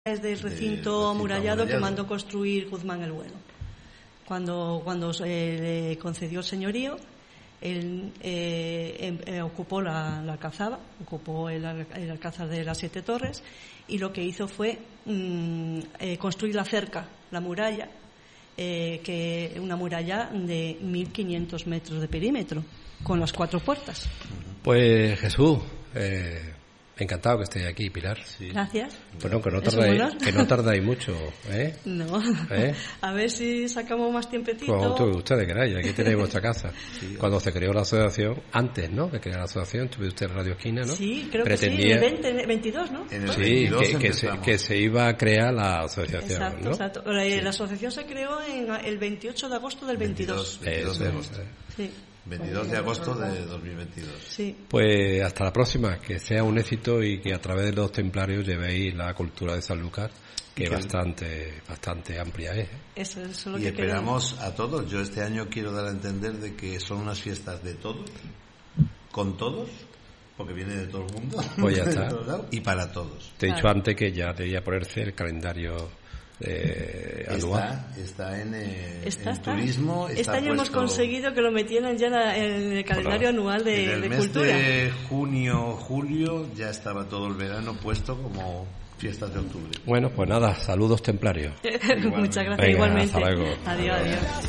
Es del recinto amurallado que mandó construir Guzmán el Bueno. Cuando le concedió el señorío, él ocupó la alcazaba, ocupó el alcázar de las Siete Torres, y lo que hizo fue construir la cerca, la muralla, que una muralla de 1.500 metros de perímetro, con las 4 puertas. Pues Jesús, encantado que estéis aquí, Pilar. Sí. Gracias. Bueno, que no tardáis mucho, ¿eh? No. A ver si sacamos más tiempecito. Cuando ustedes queráis, aquí tenéis vuestra casa. Sí. Cuando se creó la asociación, antes, ¿no?, de crear la asociación, tuve usted en Radio Esquina, ¿no? Sí, creo que sí, en el 22, ¿no? En el 22 que se iba a crear la asociación, exacto, ¿no? Exacto. La asociación se creó el 28 de agosto del 22. 22 de agosto. Sí. 22 de agosto de 2022. Sí. Pues hasta la próxima, que sea un éxito y que a través de los templarios llevéis la cultura de Sanlúcar, que es bastante amplia, ¿eh? Eso es lo y que esperamos a todos. Yo este año quiero dar a entender de que son unas fiestas de todos, con todos, porque viene de todo el mundo. Pues ya está. Y para todos. Te he dicho antes que ya debía ponerse el calendario anual. Está en turismo. Este año hemos conseguido que lo metieran ya en el calendario anual de cultura. En el mes de junio, julio ya estaba todo el verano puesto como fiestas de octubre. Bueno, pues nada, saludos templarios. Muchas gracias. Venga, igualmente. Hasta luego. Adiós.